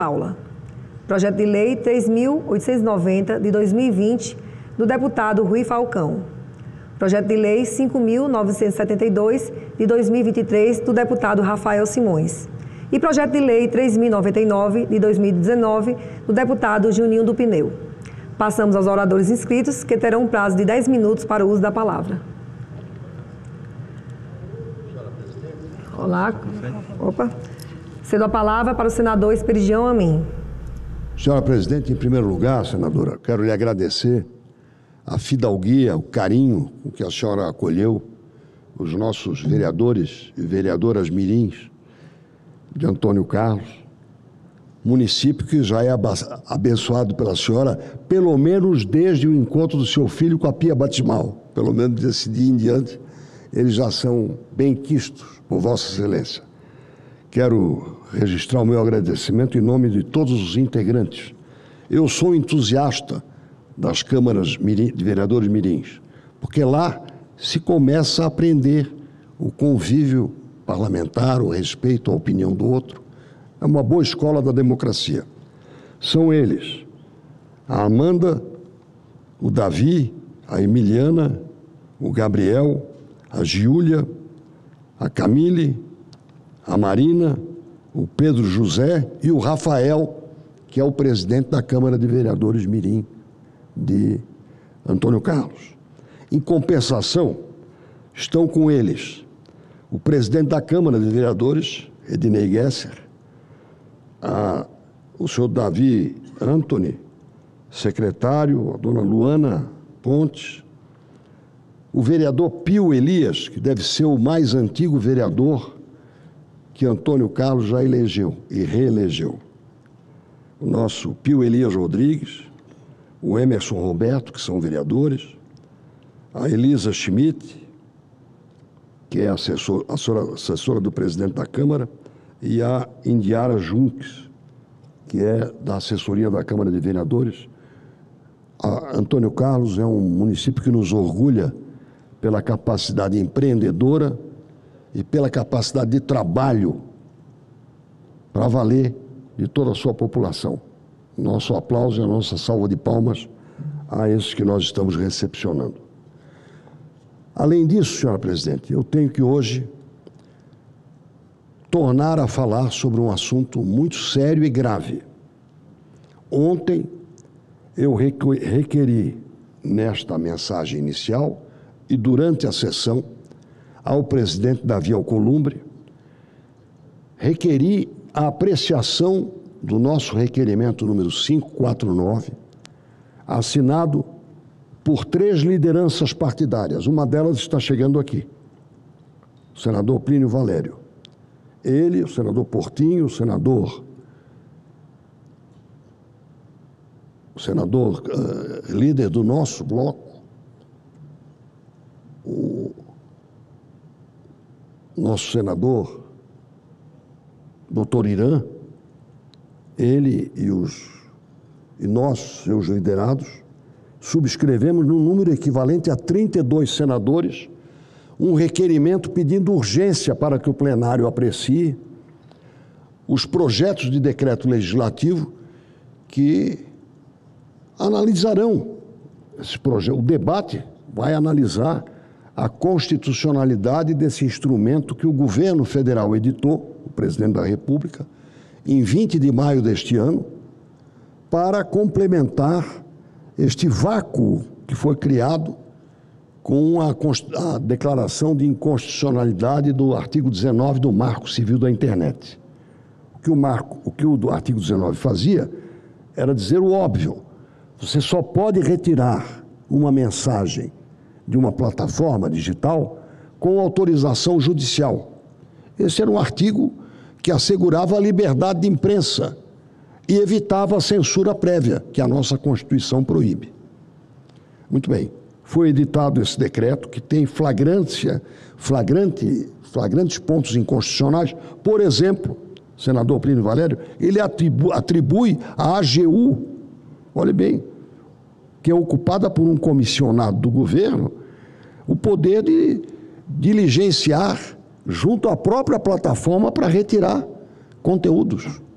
Aula. Projeto de Lei 3.890, de 2020, do deputado Rui Falcão. Projeto de Lei 5.972, de 2023, do deputado Rafael Simões. E Projeto de Lei 3.099, de 2019, do deputado Juninho do Pineu. Passamos aos oradores inscritos, que terão um prazo de 10 minutos para o uso da palavra. Olá. Opa. Cedo a palavra para o senador Esperidião Amin. Senhora Presidente, em primeiro lugar, senadora, quero lhe agradecer a fidalguia, o carinho com que a senhora acolheu os nossos vereadores e vereadoras mirins de Antônio Carlos, município que já é abençoado pela senhora, pelo menos desde o encontro do seu filho com a pia batismal. Pelo menos desse dia em diante, eles já são bem-quistos por Vossa Excelência. Quero registrar o meu agradecimento em nome de todos os integrantes. Eu sou entusiasta das câmaras de vereadores mirins, porque lá se começa a aprender o convívio parlamentar, o respeito à opinião do outro. É uma boa escola da democracia. São eles: a Amanda, o Davi, a Emiliana, o Gabriel, a Giúlia, a Camille, a Marina, o Pedro José e o Rafael, que é o presidente da Câmara de Vereadores mirim de Antônio Carlos. Em compensação, estão com eles o presidente da Câmara de Vereadores, Ednei Gesser, o senhor Davi Antony, secretário, a dona Luana Pontes, o vereador Pio Elias, que deve ser o mais antigo vereador que Antônio Carlos já elegeu e reelegeu. O nosso Pio Elias Rodrigues, o Emerson Roberto, que são vereadores, a Elisa Schmidt, que é assessora do presidente da Câmara, e a Indiara Junques, que é da assessoria da Câmara de Vereadores. Antônio Carlos é um município que nos orgulha pela capacidade empreendedora e pela capacidade de trabalho para valer de toda a sua população. Nosso aplauso e a nossa salva de palmas a esses que nós estamos recepcionando. Além disso, senhora Presidente, eu tenho que hoje tornar a falar sobre um assunto muito sério e grave. Ontem eu requeri, nesta mensagem inicial e durante a sessão, ao presidente Davi Alcolumbre, requeri a apreciação do nosso requerimento número 549, assinado por 3 lideranças partidárias. Uma delas está chegando aqui, o senador Plínio Valério. Ele, o senador Portinho, o senador líder do nosso bloco, o nosso senador, doutor Irã, ele e nós, seus liderados, subscrevemos num número equivalente a 32 senadores um requerimento pedindo urgência para que o plenário aprecie os projetos de decreto legislativo que analisarão esse projeto. O debate vai analisar a constitucionalidade desse instrumento que o governo federal editou, o presidente da República, em 20 de maio deste ano, para complementar este vácuo que foi criado com a declaração de inconstitucionalidade do artigo 19 do Marco Civil da Internet. O que o artigo 19 fazia era dizer o óbvio: você só pode retirar uma mensagem de uma plataforma digital com autorização judicial. Esse era um artigo que assegurava a liberdade de imprensa e evitava a censura prévia, que a nossa Constituição proíbe. Muito bem, foi editado esse decreto que tem flagrantes pontos inconstitucionais. Por exemplo, senador Plínio Valério, ele atribui à AGU, olhe bem, que é ocupada por um comissionado do governo, o poder de diligenciar junto à própria plataforma para retirar conteúdos.